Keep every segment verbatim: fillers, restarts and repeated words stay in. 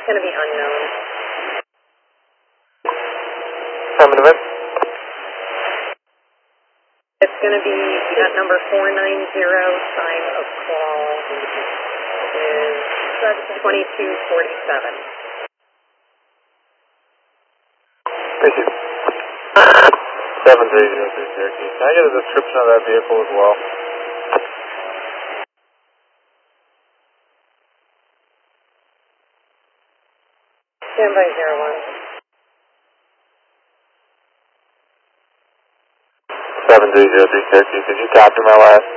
going to be unknown. Affirmative. It's going to be at number four nine zero, time of call is twenty-two forty-seven. Thank you. seven three zero three Cherokee. Can I get a description of that vehicle as well? Stand by zero one. seven three zero three Cherokee. Did you copy my last?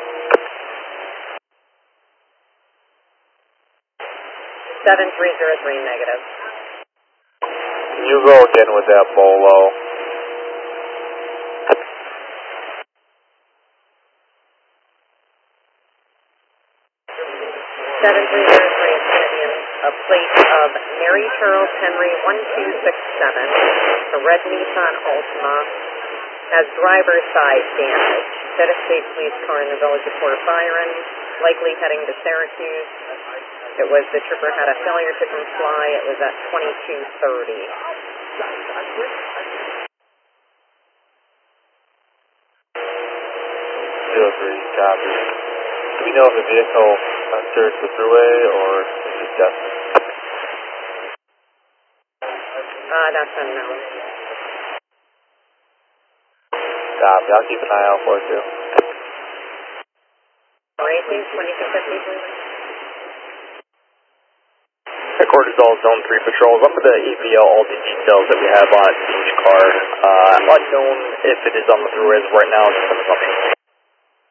seven three zero three, negative. Can you go again with that Bolo? seven three zero three is going to be a plate of Mary Charles Henry one two six seven, a red Nissan Altima, has driver's side damage. Set a state police car in the village of Port Byron, likely heading to Syracuse. It was, the trooper had a failure to comply. It was at twenty-two thirty. zero three, copy. Do we know if the vehicle entered the thruway or is it guessing? Uh, that's unknown. Copy. I'll keep an eye out for it too. Alright, please, twenty-two fifty, please. Cortisol Zone three patrols. Up with the E P O, all the details that we have on each car. Uh, unknown if it is on the thruway as of right now. It's on the